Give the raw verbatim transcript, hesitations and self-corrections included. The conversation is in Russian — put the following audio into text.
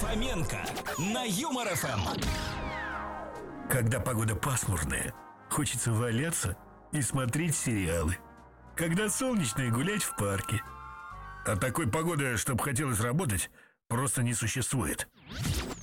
Фоменко на Юмор эф эм. Когда погода пасмурная, хочется валяться и смотреть сериалы. Когда солнечно, гулять в парке. А такой погоды, чтобы хотелось работать, просто не существует.